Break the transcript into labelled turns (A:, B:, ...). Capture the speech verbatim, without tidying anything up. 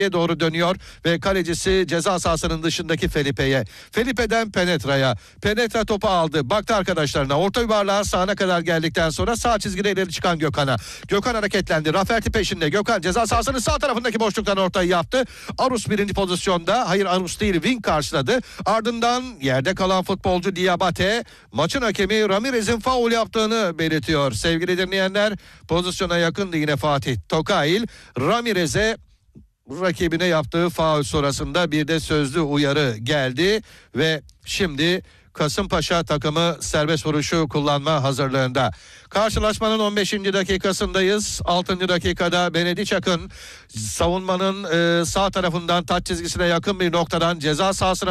A: doğru dönüyor ve kalecisi ceza sahasının dışındaki Felipe'ye. Felipe'den Penetra'ya. Penetra topu aldı. Baktı arkadaşlarına. Orta yuvarlağa sağına kadar geldikten sonra sağ çizgide ileri çıkan Gökhan'a. Gökhan hareketlendi. Rafferty peşinde. Gökhan ceza sahasının sağ tarafındaki boşluktan ortayı yaptı. Arus birinci pozisyonda. Hayır, Arus değil, Wing karşıladı. Ardından yerde kalan futbolcu Diabate maçın hakemi Ramirez'in faul yaptığını belirtiyor. Sevgili dinleyenler, pozisyona yakındı yine Fatih Tokail. Ramirez'e rakibine yaptığı faul sonrasında bir de sözlü uyarı geldi ve şimdi Kasımpaşa takımı serbest vuruşu kullanma hazırlığında. Karşılaşmanın on beşinci dakikasındayız. altıncı dakikada Benedict Akın savunmanın e, sağ tarafından taç çizgisine yakın bir noktadan ceza sahasına